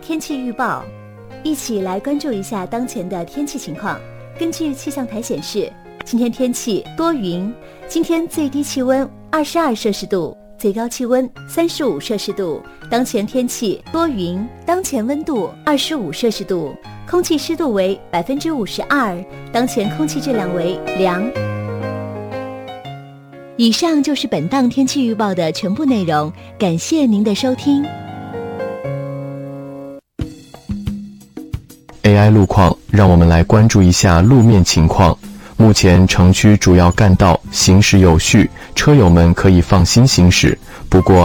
天气预报，一起来关注一下当前的天气情况。根据气象台显示，今天天气多云，今天最低气温22摄氏度，最高气温35摄氏度。当前天气多云，当前温度25摄氏度，空气湿度为52%，当前空气质量为良。以上就是本档天气预报的全部内容，感谢您的收听。 AI 路况，让我们来关注一下路面情况。目前城区主要干道行驶有序，车友们可以放心行驶。不过